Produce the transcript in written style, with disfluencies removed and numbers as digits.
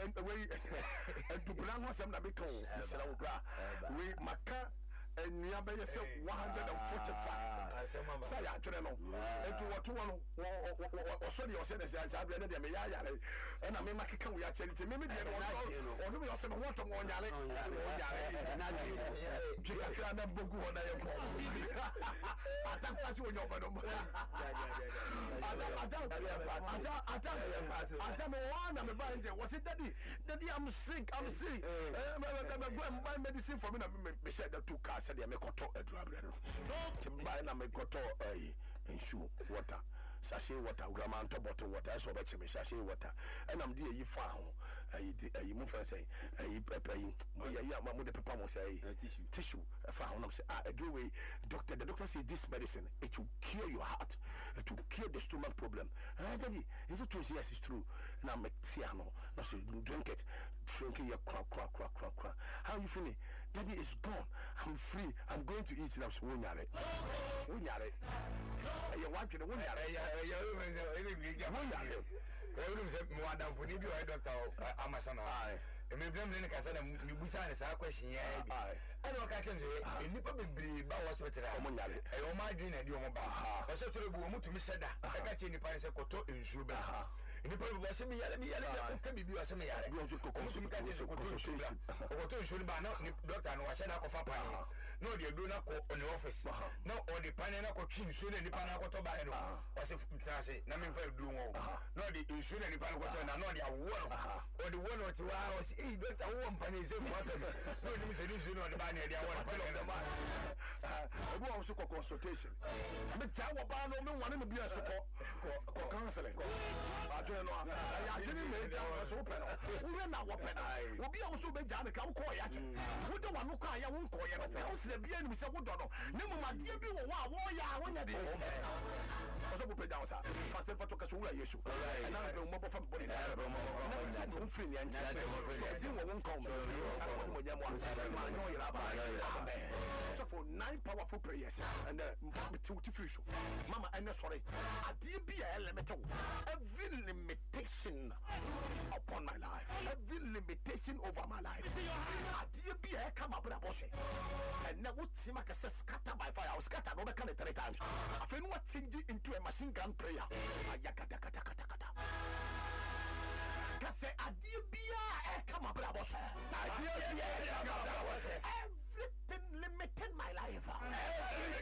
and to bring us some Nabico, we Maka. And you have 145. Say, I don't know. And to what one or so you said, as I read the Maya, and I mean, my can we actually maybe or we also want to one yard. Was it daddy? I'm sick. I'm sick. I'm going to buy medicine for me. I said the 2 cars. Said I make koto edruabre. Timba na make koto ensure water. Sachet water, grandma and bottle water. So bet me sachet water. And I'm dear you fa ho. You move and say pepper. Yeah, my mother pepper must say tissue. Fa ho say the doctor says this medicine it will cure your heart. It will cure the stomach problem. Daddy, is it true? Yes, it's true. Now make siano. Now say drink it. Drink it crack. How you feeling? Daddy is gone. I'm free. I'm going to eat now. Wunyare. You want to wunyare. I may blame the Casa and Musan is our question. I don't catch him. Nipa be by hospital. I my dinner. You are I said to the woman to Miss Sada. I catch any pies a koto in Suba. In the problem was me, can be a semi. I go to consume candies or to Suba. No, doctor, no, I said I could no, they do not go on the office. No, or the Pananaco chin soon and the Panacoto by was if Trassi, Namin for doing all. No, the insurance the Panacoto and not the one or the 1 or 2 hours. Hey, Doctor, one penny is important. No, you know the money. They want to put the money. I go also consultation. I'm a child of Bano, no one in the beer support counseling. I don't know. I didn't make us open. We are not open. We'll be also be Jan Kaukoya. We don't want to cry. I won't call you. Counsel the end with a good daughter. No, my dear, be a warrior when you're there. Also, put down, sir. Fast and Patoka issue. And I'm going mobile from body. I'm free and won't come. So for 9 powerful prayers and two Mama, I'm not sorry. I did be a elemental. Every limitation upon my life, every limitation over my life. I did be a come up with a bush. And now what seems like a scatter by fire. I was scattered over 3 times. I feel what changed into a machine gun prayer. Say Adibia, come up, everything limited my life.